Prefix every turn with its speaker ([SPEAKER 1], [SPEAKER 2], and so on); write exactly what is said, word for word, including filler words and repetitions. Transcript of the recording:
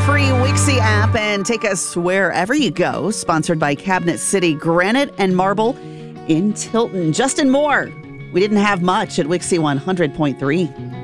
[SPEAKER 1] free Wixie app and take us wherever you go. Sponsored by Cabinet City Granite and Marble in Tilton. Justin Moore. We didn't have much at Wixie one hundred point three.